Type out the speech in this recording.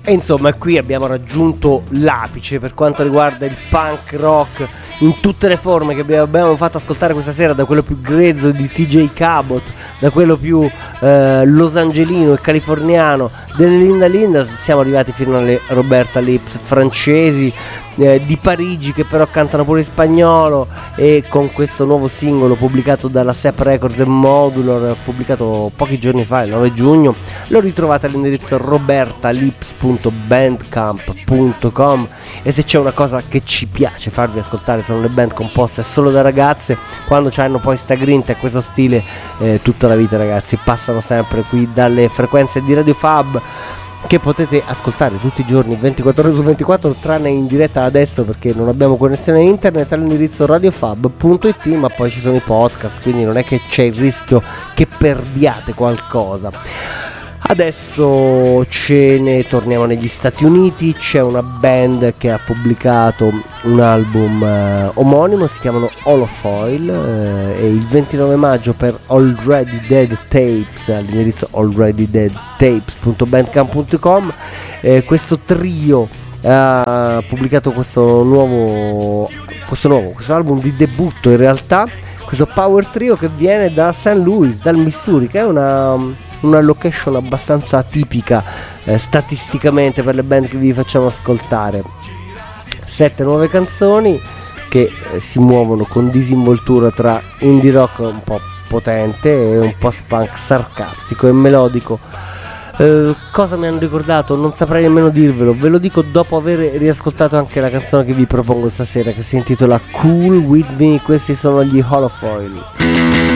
E insomma, qui abbiamo raggiunto l'apice per quanto riguarda il punk rock in tutte le forme che abbiamo fatto ascoltare questa sera, da quello più grezzo di TJ Cabot, da quello più losangelino e californiano delle Linda Linda, siamo arrivati fino alle Roberta Lips francesi di Parigi, che però cantano pure in spagnolo, e con questo nuovo singolo pubblicato dalla Sep Records e Modular, pubblicato pochi giorni fa, il 9 giugno, lo ritrovate all'indirizzo robertalips.bandcamp.com. E se c'è una cosa che ci piace farvi ascoltare sono le band composte solo da ragazze, quando hanno poi sta grinta e questo stile tutta la vita, ragazzi, passano sempre qui dalle frequenze di Radio Fab, che potete ascoltare tutti i giorni 24 ore su 24, tranne in diretta adesso perché non abbiamo connessione internet, all'indirizzo radiofab.it, ma poi ci sono i podcast, quindi non è che c'è il rischio che perdiate qualcosa. Adesso ce ne torniamo negli Stati Uniti. C'è una band che ha pubblicato un album omonimo, si chiamano Holofoil, e il 29 maggio per Already Dead Tapes, all'indirizzo alreadydeadtapes.bandcamp.com, questo trio ha pubblicato questo album di debutto, in realtà, questo power trio che viene da St. Louis, dal Missouri, che è una location abbastanza atipica statisticamente per le band che vi facciamo ascoltare. 7 nuove canzoni che si muovono con disinvoltura tra indie rock un po' potente e un post-punk sarcastico e melodico. Cosa mi hanno ricordato? Non saprei nemmeno dirvelo, ve lo dico dopo aver riascoltato anche la canzone che vi propongo stasera, che si intitola Cool With Me. Questi sono gli Holofoil.